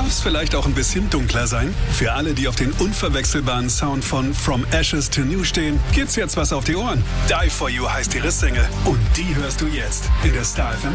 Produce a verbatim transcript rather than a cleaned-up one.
Darf es vielleicht auch ein bisschen dunkler sein? Für alle, die auf den unverwechselbaren Sound von From Ashes to New stehen, gibt's jetzt was auf die Ohren. Die For You heißt ihre Single und die hörst du jetzt in der Star F M